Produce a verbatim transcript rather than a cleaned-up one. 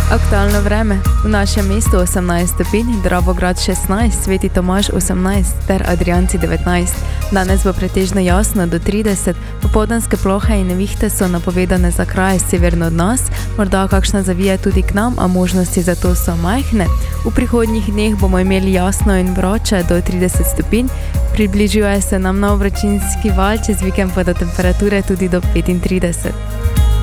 Aktualno vreme. V našem mestu osemnajst stopinj, Dravograd šestnajst, Sveti Tomaž osemnajst ter Adrijanci devetnajst. Danes bo pretežno jasno do trideset, popoldanske plohe in nevihte so napovedane za kraje severno od nas, morda kakšna zavija tudi k nam, a možnosti za to so majhne. V prihodnjih dneh bomo imeli jasno in vroče do trideset stopinj, približuje se nam nov vročinski val, čez vikend pa do temperature tudi do petintrideset.